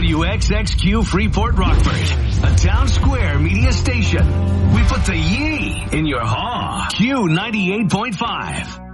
WXXQ Freeport Rockford, a town square media station. We put the yee in your haw. Q 98.5.